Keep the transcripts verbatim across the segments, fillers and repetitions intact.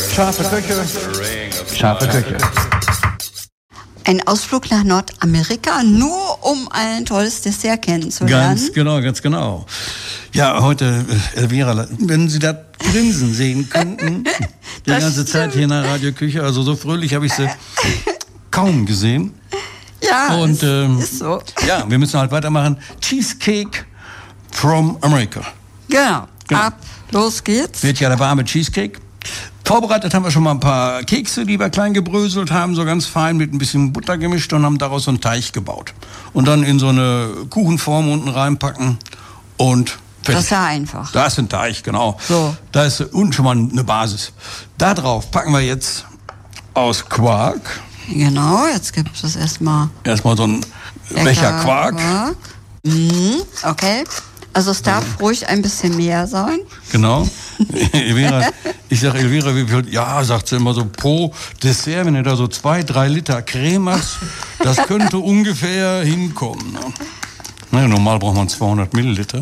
Scharfe Köche, scharfe Köche. Ein Ausflug nach Nordamerika, nur um ein tolles Dessert kennenzulernen. Ganz genau, ganz genau. Ja, heute, Elvira, wenn Sie das Grinsen sehen könnten, die ganze stimmt. Zeit hier in der Radioküche, also so fröhlich habe ich sie kaum gesehen. Ja, Und ist, ähm, ist so. Ja, wir müssen halt weitermachen. Cheesecake from America. Genau. Genau. Ab, los geht's. Wird ja der warme Cheesecake. Vorbereitet haben wir schon mal ein paar Kekse, die wir klein gebröselt haben, so ganz fein mit ein bisschen Butter gemischt und haben daraus so einen Teig gebaut. Und dann in so eine Kuchenform unten reinpacken und fertig. Das ist ja einfach. Da ist ein Teig, genau. So. Da ist unten schon mal eine Basis. Da drauf packen wir jetzt aus Quark. Genau, jetzt gibt es erstmal Erstmal so einen Becher Quark. Quark. Mhm, okay. Also es darf ja. ruhig ein bisschen mehr sein. Genau. Elvira, ich sag Elvira, wie viel? Ja, sagt sie immer so pro Dessert, wenn du da so zwei, drei Liter Creme hast, das könnte ungefähr hinkommen. Ne? Naja, normal braucht man zweihundert Milliliter.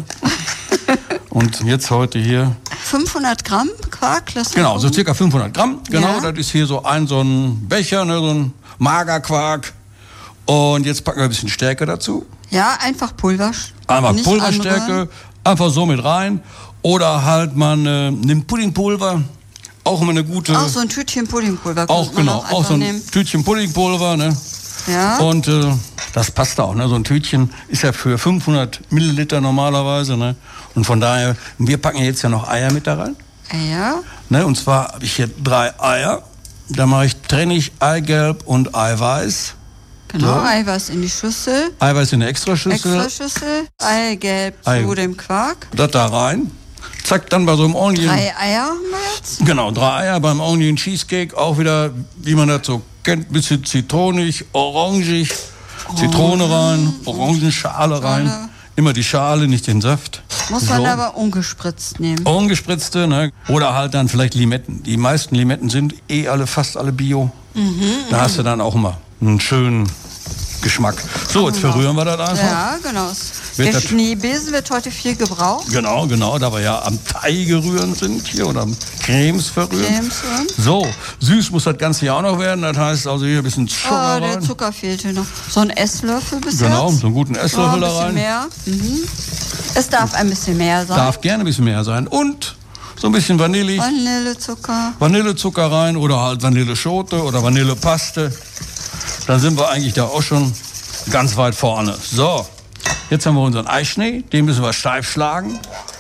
Und jetzt heute hier fünfhundert Gramm Quark? Genau, so circa fünfhundert Gramm. Genau, ja. Das ist hier so ein so ein Becher, ne, so ein Magerquark. Und jetzt packen wir ein bisschen Stärke dazu. Ja, einfach Pulver. Einmal Pulverstärke, einfach so mit rein. Oder halt man äh, nimmt Puddingpulver, auch immer eine gute... Auch so ein Tütchen Puddingpulver. Auch genau, auch, auch so ein nehmen. Tütchen Puddingpulver, ne? Ja. Und äh, das passt auch, ne? So ein Tütchen ist ja für fünfhundert Milliliter normalerweise, ne? Und von daher, wir packen jetzt ja noch Eier mit da rein. Eier? Ne? Und zwar habe ich hier drei Eier. Da mache ich, trenne ich Eigelb und Eiweiß. Genau, so. Eiweiß in die Schüssel. Eiweiß in eine Extraschüssel. Extraschüssel. Eigelb Ei. zu dem Quark. Das da rein. Zack, dann bei so einem Onion. Drei Eier haben wir jetzt. Genau, drei Eier beim Onion Cheesecake. Auch wieder, wie man das so kennt, ein bisschen zitronig, orangig. Orange. Zitrone rein, Orangenschale rein. Schale. Immer die Schale, nicht den Saft. Muss man so. Aber ungespritzt nehmen. Ungespritzte, ne? Oder halt dann vielleicht Limetten. Die meisten Limetten sind eh alle, fast alle Bio. Mhm, da hast du dann auch immer einen schönen Geschmack. So, jetzt verrühren wir das einfach. Ja, genau. Der das Schneebesen wird heute viel gebraucht. Genau, genau, da wir ja am Teige rühren sind hier oder am Cremes verrühren. Cremes rühren. So, süß muss das Ganze ja auch noch werden. Das heißt also hier ein bisschen Zucker rein. Oh, der rein. Zucker fehlte noch. So ein Esslöffel bis Genau, jetzt. so einen guten Esslöffel oh, da rein. Ein bisschen mehr. Mhm. Es darf ein bisschen mehr sein. Darf gerne ein bisschen mehr sein. Und so ein bisschen Vanille. Vanillezucker. Vanillezucker rein oder halt Vanilleschote oder Vanillepaste. Dann sind wir eigentlich da auch schon ganz weit vorne. So, jetzt haben wir unseren Eischnee. Den müssen wir steif schlagen.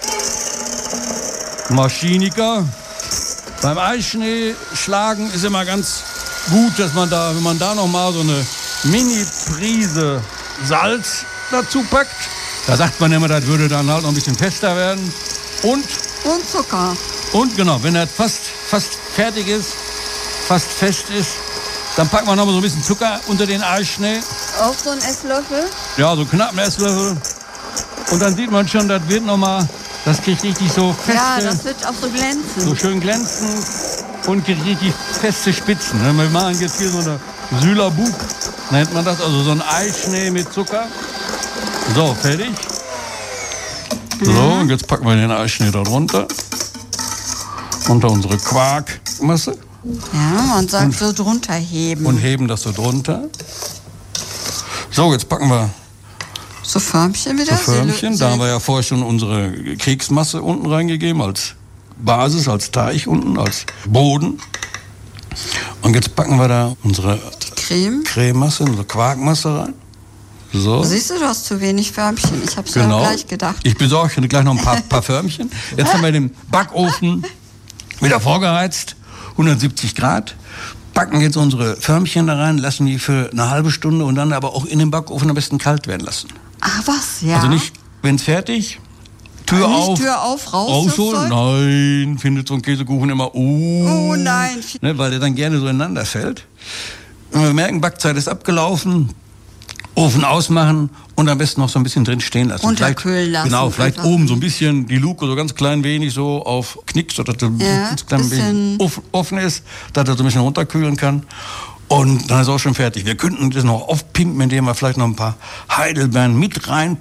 Maschiniker. Beim Eischnee schlagen ist immer ganz gut, dass man da, wenn man da noch mal so eine Mini-Prise Salz dazu packt. Da sagt man immer, das würde dann halt noch ein bisschen fester werden. Und? Und Zucker. Und genau, wenn das fast, fast fertig ist, fast fest ist, dann packen wir noch mal so ein bisschen Zucker unter den Eischnee. Auch so ein Esslöffel? Ja, so knapp einen Esslöffel. Und dann sieht man schon, das wird noch mal, das kriegt richtig so feste... Ja, das wird auch so glänzend. So schön glänzend und kriegt richtig feste Spitzen. Wir machen jetzt hier so eine Sülabuk, nennt man das, also so ein Eischnee mit Zucker. So, fertig. So, und jetzt packen wir den Eischnee da drunter. Unter unsere Quarkmasse. Ja, man sagt und, so drunter heben. Und heben das so drunter. So, jetzt packen wir so Förmchen wieder. So Förmchen. Da haben wir ja vorher schon unsere Keksmasse unten reingegeben als Basis, als Teig unten, als Boden. Und jetzt packen wir da unsere Creme. Crememasse, unsere Quarkmasse rein. So. Siehst du, du hast zu wenig Förmchen. Ich habe es genau. ja gleich gedacht. Ich besorge gleich noch ein paar, paar Förmchen. Jetzt haben wir den Backofen wieder vorgeheizt. hundertsiebzig Grad. Packen jetzt unsere Förmchen da rein, lassen die für eine halbe Stunde und dann aber auch in den Backofen am besten kalt werden lassen. Ach was, ja. Also nicht, wenn es fertig, Tür nicht auf, Tür auf, raus. Rausholen. Nein, findet so ein Käsekuchen immer, oh, oh nein. Ne, weil der dann gerne so ineinander fällt. Wenn wir merken, Backzeit ist abgelaufen, Ofen ausmachen und am besten noch so ein bisschen drin stehen lassen. Unterkühlen lassen. Genau, vielleicht oben so ein bisschen die Luke so ganz klein wenig so auf Knick, sodass er ja, ganz klein wenig offen ist, dass er so ein bisschen runterkühlen kann. Und dann ist er auch schon fertig. Wir könnten das noch aufpimpen, indem wir vielleicht noch ein paar Heidelbeeren mit rein